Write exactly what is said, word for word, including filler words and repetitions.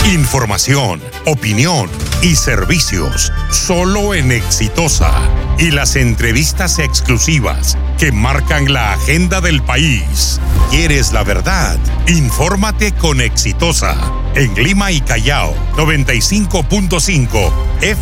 Información, opinión y servicios solo en Exitosa. Y las entrevistas exclusivas que marcan la agenda del país. ¿Quieres la verdad? Infórmate con Exitosa. En Lima y Callao, noventa y cinco punto cinco F